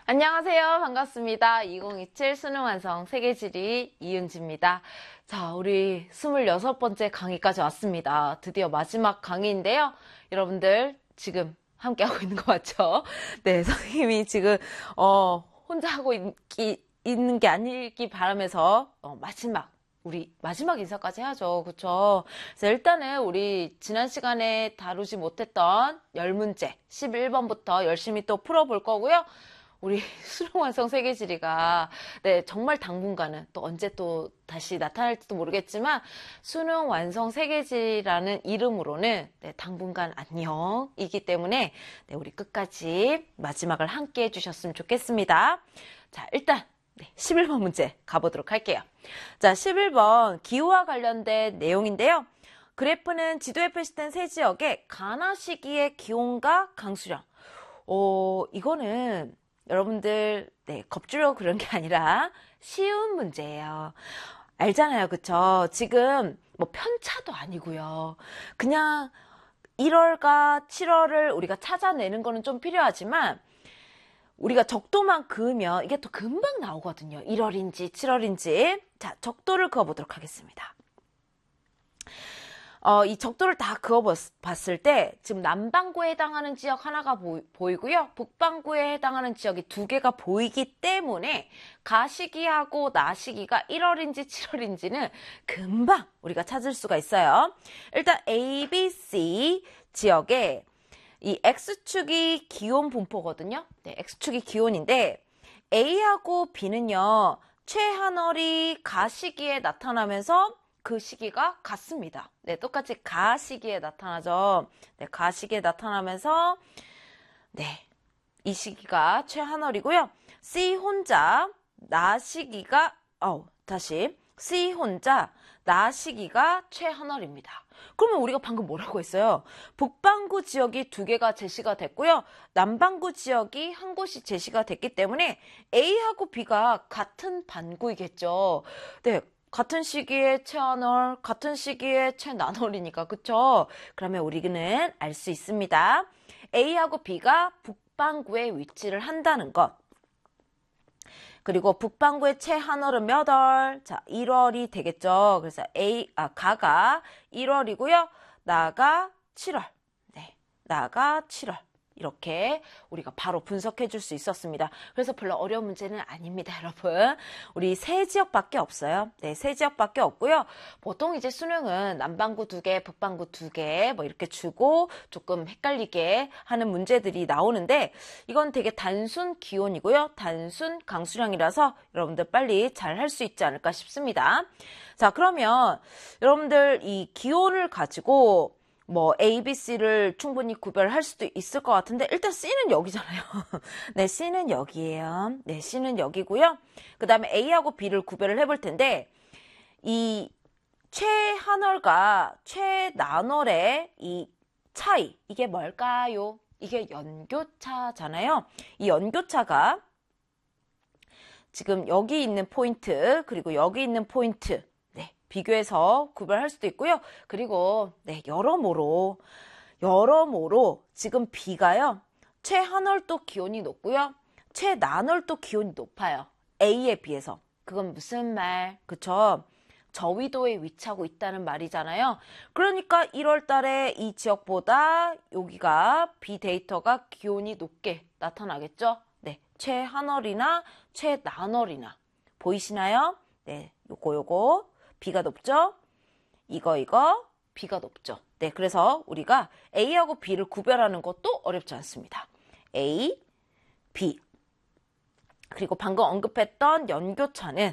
안녕하세요. 반갑습니다. 2027 수능 완성 세계지리 이은지입니다. 자, 우리 26번째 강의까지 왔습니다. 드디어 마지막 강의인데요. 여러분들 지금 함께하고 있는 거 맞죠? 네, 선생님이 지금 혼자 하고 있는 게 아니기 바라면서 우리 마지막 인사까지 해야죠. 그쵸? 그래서 일단은 우리 지난 시간에 다루지 못했던 10문제 11번부터 열심히 또 풀어볼 거고요. 우리 수능 완성 세계지리가 네, 정말 당분간은 또 언제 또 다시 나타날지도 모르겠지만 수능 완성 세계지리라는 이름으로는 네, 당분간 안녕이기 때문에 네, 우리 끝까지 마지막을 함께 해주셨으면 좋겠습니다. 자, 일단 11번 문제 가보도록 할게요. 자, 11번 기후와 관련된 내용인데요. 그래프는 지도에 표시된 세 지역의 가나 시기의 기온과 강수량. 이거는 여러분들 겁주려고 그런 게 아니라 쉬운 문제예요. 알잖아요. 그쵸? 지금 뭐 편차도 아니고요. 그냥 1월과 7월을 우리가 찾아내는 거는 좀 필요하지만 우리가 적도만 그으면 이게 또 금방 나오거든요. 1월인지 7월인지. 자, 적도를 그어보도록 하겠습니다. 이 적도를 다 그어봤을 때 지금 남반구에 해당하는 지역 하나가 보이고요. 북반구에 해당하는 지역이 두 개가 보이기 때문에 가시기하고 나시기가 1월인지 7월인지는 금방 우리가 찾을 수가 있어요. 일단 A, B, C 지역에 이 X축이 기온 분포거든요. 네, X축이 기온인데 A하고 B는요. 최하늘이 가시기에 나타나면서 그 시기가 같습니다. 네, 똑같이 가시기에 나타나죠. 네, 가시기에 나타나면서 이 시기가 최하늘이고요. C 혼자 나시기가 C 혼자 나시기가 최하늘입니다. 그러면 우리가 방금 뭐라고 했어요? 북반구 지역이 두 개가 제시가 됐고요. 남반구 지역이 한 곳이 제시가 됐기 때문에 A하고 B가 같은 반구이겠죠. 네. 같은 시기에 최하늘, 같은 시기에 최나늘이니까, 그쵸? 그러면 우리는 알 수 있습니다. A하고 B가 북반구에 위치를 한다는 것. 그리고 북반구의 최하늘은 몇 월? 자, 1월이 되겠죠. 그래서 가가 1월이고요. 나가 7월. 네, 나가 7월. 이렇게 우리가 바로 분석해 줄 수 있었습니다. 그래서 별로 어려운 문제는 아닙니다, 여러분. 우리 세 지역밖에 없어요. 네, 세 지역밖에 없고요. 보통 이제 수능은 남반구 2개, 북반구 2개 뭐 이렇게 주고 조금 헷갈리게 하는 문제들이 나오는데 이건 되게 단순 기온이고요. 단순 강수량이라서 여러분들 빨리 잘 할 수 있지 않을까 싶습니다. 자, 그러면 여러분들 이 기온을 가지고 뭐 A, B, C를 충분히 구별할 수도 있을 것 같은데 일단 C는 여기잖아요. 네, C는 여기예요. 네, C는 여기고요. 그 다음에 A하고 B를 구별을 해볼 텐데 이 최하늘과 최나늘의 이 차이 이게 뭘까요? 이게 연교차잖아요. 이 연교차가 지금 여기 있는 포인트 그리고 여기 있는 포인트 비교해서 구별할 수도 있고요. 그리고 여러모로 지금 B가요. 최하늘도 기온이 높고요. 최나늘도 기온이 높아요. A에 비해서. 그건 무슨 말? 그쵸? 저위도에 위치하고 있다는 말이잖아요. 그러니까 1월 달에 이 지역보다 여기가 B 데이터가 기온이 높게 나타나겠죠? 네. 최하늘이나 최나늘이나 보이시나요? 네. 요거 B가 높죠? 이거 B가 높죠. 네, 그래서 우리가 A하고 B를 구별하는 것도 어렵지 않습니다. A, B. 그리고 방금 언급했던 연교차는